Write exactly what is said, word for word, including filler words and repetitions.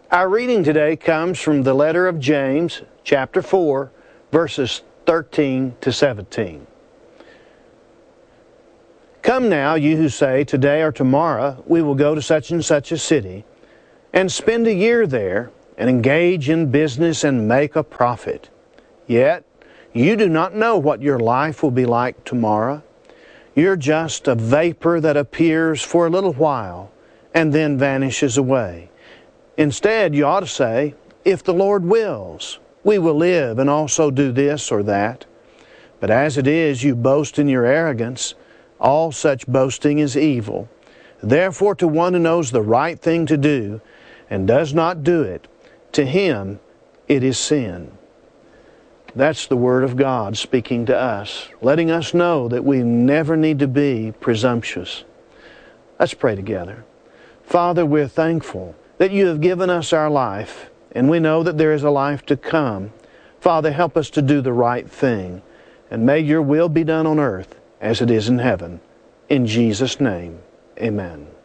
Our reading today comes from the letter of James, chapter four, verses thirteen to seventeen. Come now, you who say, today or tomorrow we will go to such and such a city, and spend a year there, and engage in business and make a profit. Yet you do not know what your life will be like tomorrow. You're just a vapor that appears for a little while, and then vanishes away. Instead, you ought to say, if the Lord wills, we will live and also do this or that. But as it is, you boast in your arrogance. All such boasting is evil. Therefore, to one who knows the right thing to do and does not do it, to him it is sin. That's the Word of God speaking to us, letting us know that we never need to be presumptuous. Let's pray together. Father, we're thankful that you have given us our life, and we know that there is a life to come. Father, help us to do the right thing, and may your will be done on earth as it is in heaven. In Jesus' name, amen.